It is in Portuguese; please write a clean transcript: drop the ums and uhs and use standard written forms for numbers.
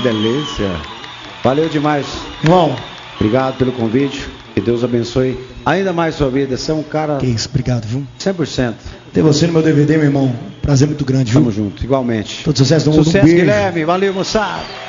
delícia. Valeu demais. Irmão. Obrigado pelo convite. Que Deus abençoe ainda mais sua vida. Você é um cara... Que isso, obrigado, viu? 100%. Ter você no meu DVD, meu irmão. Prazer muito grande, viu? Tamo junto, igualmente. Todo sucesso do mundo. Sucesso, um beijo. Guilherme. Valeu, moçada.